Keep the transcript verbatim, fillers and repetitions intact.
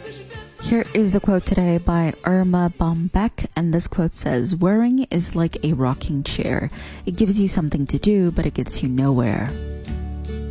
Here is the quote today by Irma Bombeck, and this quote says, "Worrying is like a rocking chair. It gives you something to do, but it gets you nowhere."